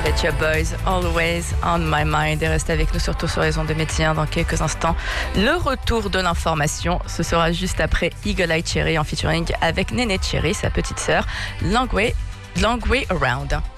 Pet Shop Boys, Always on My Mind. Et restez avec nous surtout sur les ondes de Médecins dans quelques instants. Le retour de l'information, ce sera juste après Eagle Eye Cherry en featuring avec Néné Cherry, sa petite sœur, Long Way Around.